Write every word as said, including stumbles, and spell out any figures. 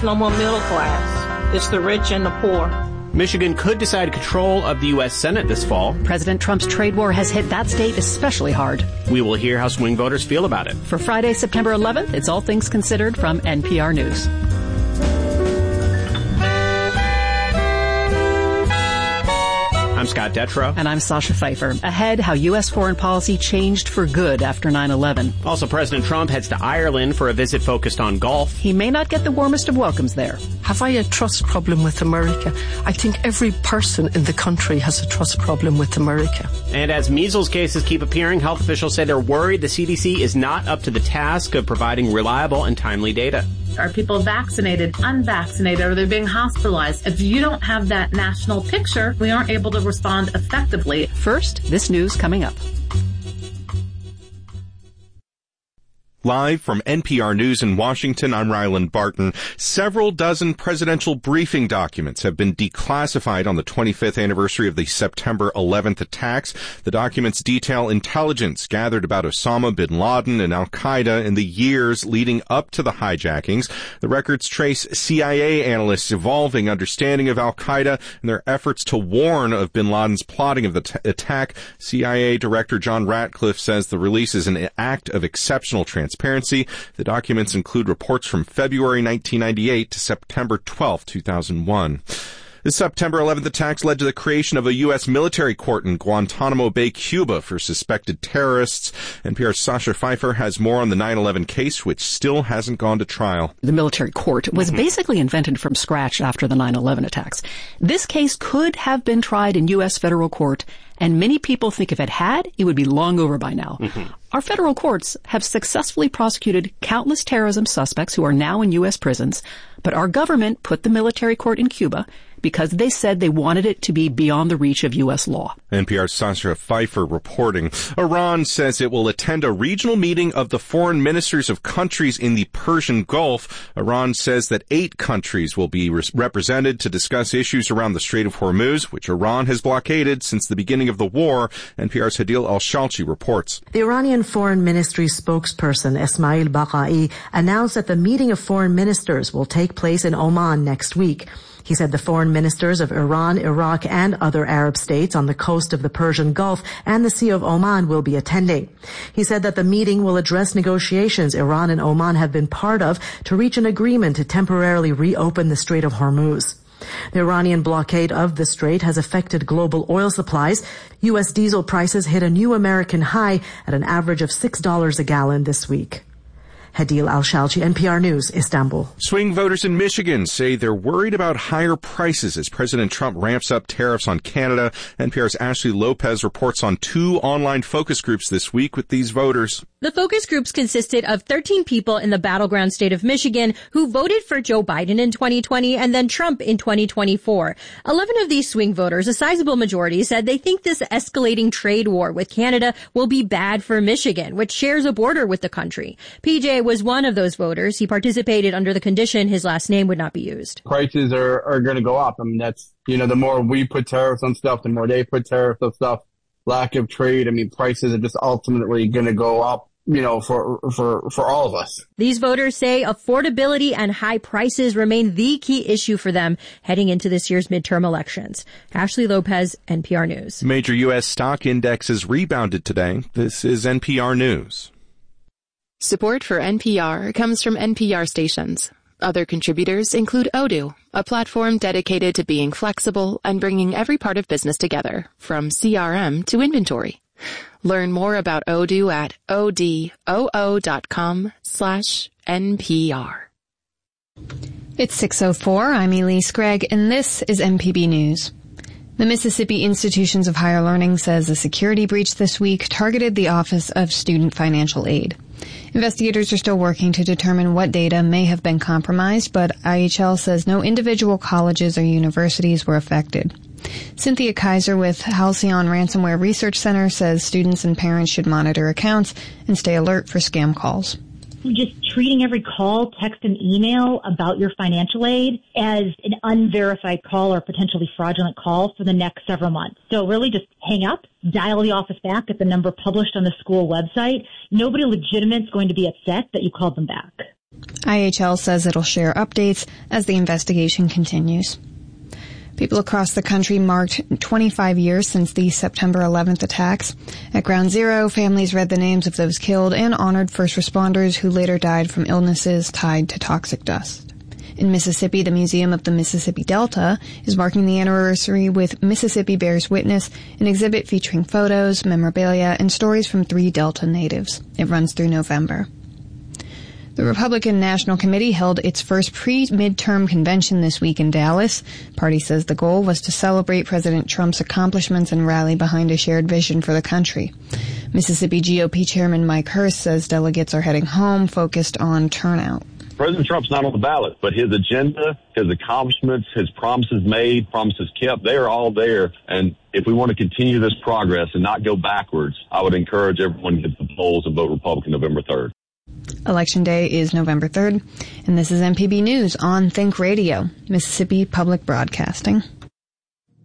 There's no more middle class. It's the rich and the poor. Michigan could decide control of the U S Senate this fall. President Trump's trade war has hit that state especially hard. We will hear how swing voters feel about it. For Friday, September eleventh, it's All Things Considered from N P R News. I'm Scott Detrow. And I'm Sasha Pfeiffer. Ahead, how U S foreign policy changed for good after nine eleven. Also, President Trump heads to Ireland for a visit focused on golf. He may not get the warmest of welcomes there. Have I a trust problem with America? I think every person in the country has a trust problem with America. And as measles cases keep appearing, health officials say they're worried the C D C is not up to the task of providing reliable and timely data. Are people vaccinated, unvaccinated? Are they being hospitalized? If you don't have that national picture, we aren't able to respond effectively. First, this news coming up. Live from N P R News in Washington, I'm Ryland Barton. Several dozen presidential briefing documents have been declassified on the twenty-fifth anniversary of the September eleventh attacks. The documents detail intelligence gathered about Osama bin Laden and al-Qaeda in the years leading up to the hijackings. The records trace C I A analysts' evolving understanding of al-Qaeda and their efforts to warn of bin Laden's plotting of the t- attack. C I A Director John Ratcliffe says the release is an act of exceptional transparency. Transparency. The documents include reports from February nineteen ninety-eight to September twelfth, two thousand one. The September eleventh attacks led to the creation of a U S military court in Guantanamo Bay, Cuba for suspected terrorists. N P R's Sasha Pfeiffer has more on the nine eleven case, which still hasn't gone to trial. The military court was mm-hmm. basically invented from scratch after the nine eleven attacks. This case could have been tried in U S federal court, and many people think if it had, it would be long over by now. Mm-hmm. Our federal courts have successfully prosecuted countless terrorism suspects who are now in U S prisons, but our government put the military court in Cuba because they said they wanted it to be beyond the reach of U S law. N P R's Sasha Pfeiffer reporting. Iran says it will attend a regional meeting of the foreign ministers of countries in the Persian Gulf. Iran says that eight countries will be re- represented to discuss issues around the Strait of Hormuz, which Iran has blockaded since the beginning of the war. N P R's Hadil Al-Shalchi reports. The Iranian Foreign Ministry spokesperson Esmail Baqai announced that the meeting of foreign ministers will take place in Oman next week. He said the foreign ministers of Iran, Iraq, and other Arab states on the coast of the Persian Gulf and the Sea of Oman will be attending. He said that the meeting will address negotiations Iran and Oman have been part of to reach an agreement to temporarily reopen the Strait of Hormuz. The Iranian blockade of the strait has affected global oil supplies. U S diesel prices hit a new American high at an average of six dollars a gallon this week. Hadil Al-Shalchi, N P R News, Istanbul. Swing voters in Michigan say they're worried about higher prices as President Trump ramps up tariffs on Canada. N P R's Ashley Lopez reports on two online focus groups this week with these voters. The focus groups consisted of thirteen people in the battleground state of Michigan who voted for Joe Biden in twenty twenty and then Trump in twenty twenty-four. eleven of these swing voters, a sizable majority, said they think this escalating trade war with Canada will be bad for Michigan, which shares a border with the country. P J was one of those voters. He participated under the condition his last name would not be used. Prices are, are going to go up. I mean, that's, you know, the more we put tariffs on stuff, the more they put tariffs on stuff. Lack of trade. I mean, prices are just ultimately going to go up, you know, for, for, for all of us. These voters say affordability and high prices remain the key issue for them heading into this year's midterm elections. Ashley Lopez, N P R News. Major U S stock indexes rebounded today. This is N P R News. Support for N P R comes from N P R stations. Other contributors include Odoo, a platform dedicated to being flexible and bringing every part of business together, from C R M to inventory. Learn more about Odoo at odoo.com slash NPR. It's six oh four. I'm Elise Gregg, and this is M P B News. The Mississippi Institutions of Higher Learning says a security breach this week targeted the Office of Student Financial Aid. Investigators are still working to determine what data may have been compromised, but I H L says no individual colleges or universities were affected. Cynthia Kaiser with Halcyon Ransomware Research Center says students and parents should monitor accounts and stay alert for scam calls. Just treating every call, text, and email about your financial aid as an unverified call or potentially fraudulent call for the next several months. So really just hang up, dial the office back at the number published on the school website. Nobody legitimate is going to be upset that you called them back. I H L says it'll share updates as the investigation continues. People across the country marked twenty-five years since the September eleventh attacks. At Ground Zero, families read the names of those killed and honored first responders who later died from illnesses tied to toxic dust. In Mississippi, the Museum of the Mississippi Delta is marking the anniversary with Mississippi Bears Witness, an exhibit featuring photos, memorabilia, and stories from three Delta natives. It runs through November. The Republican National Committee held its first pre-midterm convention this week in Dallas. The party says the goal was to celebrate President Trump's accomplishments and rally behind a shared vision for the country. Mississippi G O P Chairman Mike Hurst says delegates are heading home focused on turnout. President Trump's not on the ballot, but his agenda, his accomplishments, his promises made, promises kept, they are all there. And if we want to continue this progress and not go backwards, I would encourage everyone to get the polls and vote Republican November third. Election Day is November third, and this is M P B News on Think Radio, Mississippi Public Broadcasting.